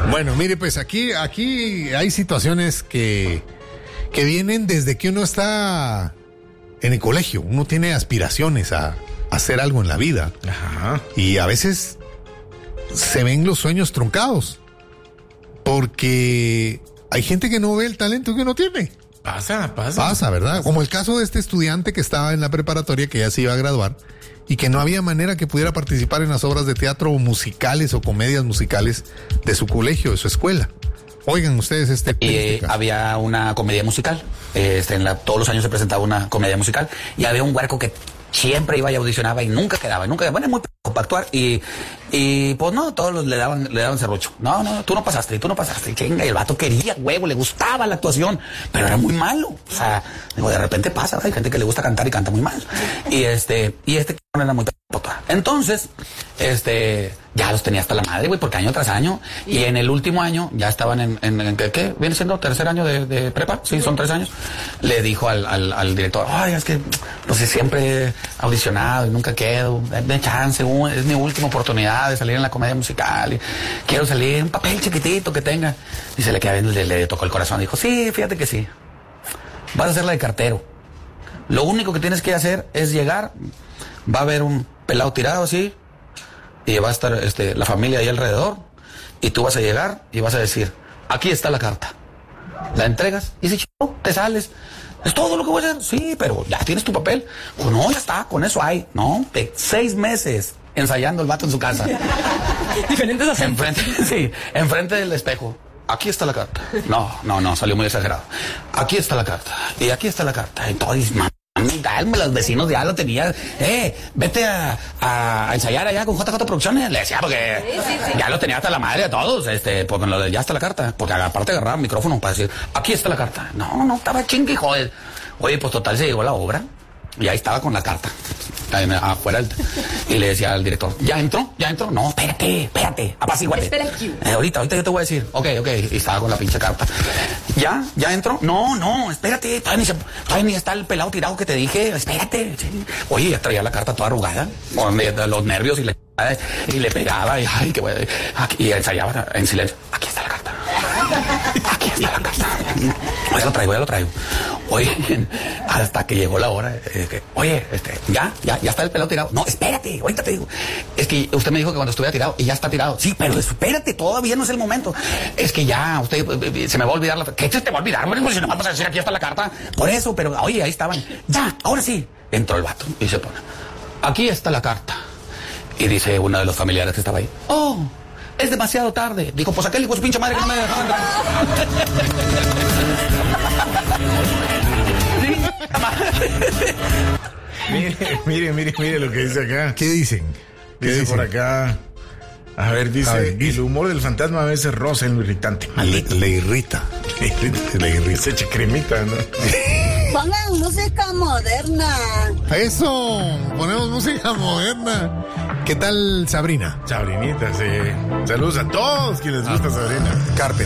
Bueno, mire, pues aquí hay situaciones que vienen desde que uno está en el colegio. Uno tiene aspiraciones a hacer algo en la vida. Ajá. Y a veces se ven los sueños truncados. Porque hay gente que no ve el talento que uno tiene. Pasa, ¿verdad? Como el caso de este estudiante que estaba en la preparatoria, que ya se iba a graduar, y que no había manera que pudiera participar en las obras de teatro musicales o comedias musicales de su colegio, de su escuela. Oigan ustedes este caso. Había una comedia musical, todos los años se presentaba una comedia musical, y había un huerco que siempre iba y audicionaba y nunca quedaba, bueno, muy poco para actuar, y pues no, todos le daban serrucho. No, tú no pasaste, chinga, y el vato quería huevo, le gustaba la actuación, pero era muy malo. O sea, digo, de repente pasa, hay gente que le gusta cantar y canta muy mal. Y este era muy puta. Entonces, ya los tenía hasta la madre, güey, porque año tras año, y en el último año ya estaban en ¿qué? ¿Viene siendo tercer año de prepa? Sí, son 3 años. Le dijo al director, ay, es que pues siempre he audicionado y nunca quedo, dame chance, es mi última oportunidad de salir en la comedia musical, y quiero salir en un papel chiquitito que tenga. Y se le quedó, le tocó el corazón, dijo, sí, fíjate que sí, vas a hacer la de cartero. Lo único que tienes que hacer es llegar, va a haber un pelado tirado así, y va a estar la familia ahí alrededor, y tú vas a llegar y vas a decir, aquí está la carta. La entregas y si te sales. ¿Es todo lo que voy a hacer? Sí, pero ya tienes tu papel. Pues no, ya está, con eso hay. No, 6 meses ensayando el vato en su casa. Diferentes acentos. Enfrente del espejo. Aquí está la carta. No, salió muy exagerado. Aquí está la carta. Y aquí está la carta. Y todo, los vecinos ya lo tenían. Vete a ensayar allá con JJ Producciones. Le decía, porque ya lo tenía hasta la madre a todos. Porque lo de ya está la carta. Porque aparte agarraba el micrófono para decir, aquí está la carta. No, estaba chingue, joder. Oye, pues total, se llegó la obra. Y ahí estaba con la carta. Afuera. Y le decía al director, ¿ya entró? No, espérate, apacíguate. Espera aquí. Ahorita yo te voy a decir. Ok. Y estaba con la pinche carta. ¿Ya entró? No, espérate. Todavía ni está el pelado tirado que te dije. Espérate. Sí. Oye, ya traía la carta toda arrugada. Con los nervios y le pegaba. Y ensayaba en silencio. Aquí está la carta. Ya lo traigo. Oye, hasta que llegó la hora, ya está el pelado tirado. No, espérate, ahorita te digo. Es que usted me dijo que cuando estuviera tirado, y ya está tirado. Sí, pero espérate, todavía no es el momento. Es que ya, se me va a olvidar ¿Qué se te va a olvidar? Bueno, si no vamos a decir aquí está la carta. Por eso, pero oye, ahí estaban. Ya, ahora sí. Entró el vato y se pone, aquí está la carta. Y dice uno de los familiares que estaba ahí, oh, es demasiado tarde. Dijo, pues aquel hijo de su pinche madre que no me dejaba entrar. Mire lo que dice acá. ¿Qué dicen? Dice por acá. A ver, dice, el humor del fantasma a veces roza en lo irritante. Le irrita. Se echa cremita, ¿no? Pongan música moderna. Eso, ponemos música moderna. ¿Qué tal Sabrina? Sabrinita, sí. Saludos a todos quienes les gusta Sabrina. Carpenter.